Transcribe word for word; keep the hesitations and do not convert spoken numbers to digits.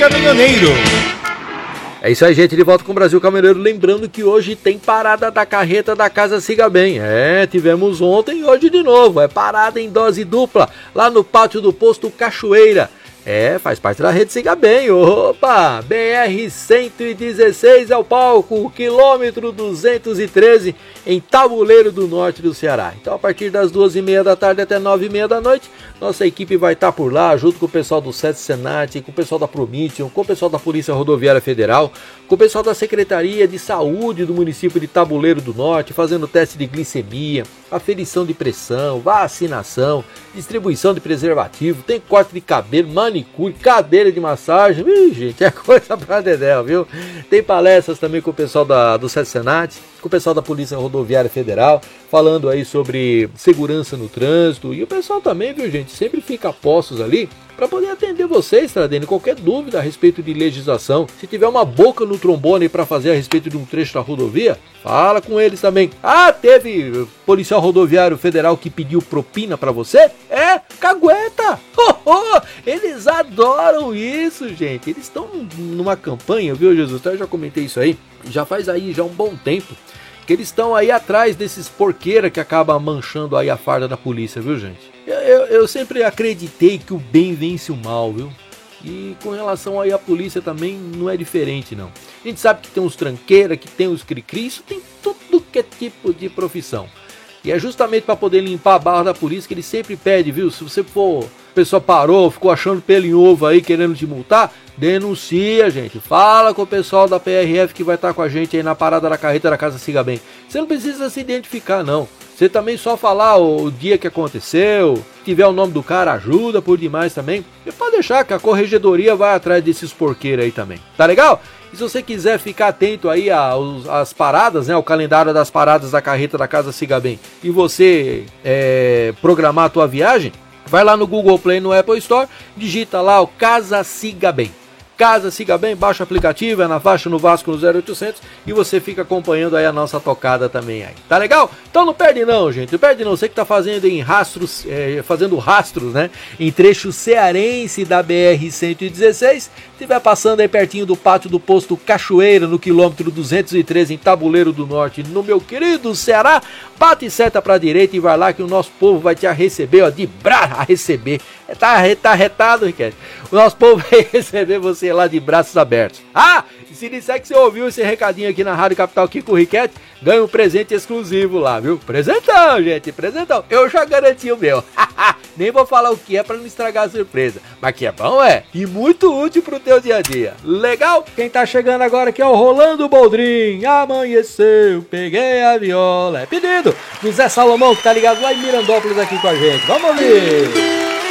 Caminhoneiro. É isso aí, gente, de volta com o Brasil Caminhoneiro, lembrando que hoje tem parada da carreta da Casa Siga Bem. É, tivemos ontem e hoje de novo, é parada em dose dupla, lá no pátio do posto Cachoeira. É, faz parte da rede Siga Bem. Opa, B R cento e dezesseis é o palco, quilômetro duzentos e treze, em Tabuleiro do Norte do Ceará. Então, a partir das duas e meia da tarde até nove e meia da noite, nossa equipe vai estar por lá, junto com o pessoal do SESC Senat, com o pessoal da Prometheum, com o pessoal da Polícia Rodoviária Federal, com o pessoal da Secretaria de Saúde do município de Tabuleiro do Norte, fazendo teste de glicemia, aferição de pressão, vacinação, distribuição de preservativo, tem corte de cabelo, manicure, cadeira de massagem. Ih, gente, é coisa pra dedéu, viu? Tem palestras também com o pessoal da, do SESC Senat, com o pessoal da Polícia Rodoviária Federal, falando aí sobre segurança no trânsito. E o pessoal também, viu, gente, sempre fica a postos ali para poder atender vocês, trazendo qualquer dúvida a respeito de legislação. Se tiver uma boca no trombone para fazer a respeito de um trecho da rodovia, fala com eles também. Ah, teve policial rodoviário federal que pediu propina para você? É, cagueta! Oh, oh, eles adoram isso, gente. Eles estão numa campanha, viu, Jesus? Eu já comentei isso aí. Já faz aí já um bom tempo que eles estão aí atrás desses porqueira que acaba manchando aí a farda da polícia, viu, gente? Eu, eu, eu sempre acreditei que o bem vence o mal, viu? E com relação aí à polícia também não é diferente, não. A gente sabe que tem os tranqueira, que tem os cri-cri, isso tem tudo que é tipo de profissão. E é justamente para poder limpar a barra da polícia que ele sempre pede, viu? Se você for, a pessoa parou, ficou achando pelo em ovo aí, querendo te multar, denuncia, gente. Fala com o pessoal da P R F que vai estar com a gente aí na parada da carreta da Casa Siga Bem. Você não precisa se identificar, não. Você também só falar o dia que aconteceu, se tiver o nome do cara, ajuda por demais também. E pode deixar que a corregedoria vai atrás desses porqueiros aí também. Tá legal? E se você quiser ficar atento aí às, às paradas, né, ao calendário das paradas da carreta da Casa Siga Bem, e você é, programar a tua viagem, vai lá no Google Play, no Apple Store, digita lá o Casa Siga Bem. Casa Siga Bem, baixa o aplicativo, é na faixa no Vasco no zero oitocentos e você fica acompanhando aí a nossa tocada também aí. Tá legal? Então não perde não, gente. Não perde não. Você que tá fazendo em rastros, é, fazendo rastros, né? Em trecho cearense da B R cento e dezesseis, estiver passando aí pertinho do pátio do posto Cachoeira, no quilômetro duzentos e treze, em Tabuleiro do Norte, no meu querido Ceará, bate seta pra direita e vai lá que o nosso povo vai te receber, ó, de braço a receber. Tá, tá retado, Riquelme? O nosso povo vai receber você lá de braços abertos. Ah, e se disser que você ouviu esse recadinho aqui na Rádio Capital aqui com o Riquete, ganha um presente exclusivo lá, viu? Presentão, gente, presentão. Eu já garanti o meu. Nem vou falar o que é pra não estragar a surpresa. Mas que é bom, é. E muito útil pro teu dia a dia. Legal? Quem tá chegando agora aqui é o Rolando Boldrin. Amanheceu, peguei a viola. É pedido do Zé Salomão, que tá ligado lá em Mirandópolis aqui com a gente. Vamos ouvir.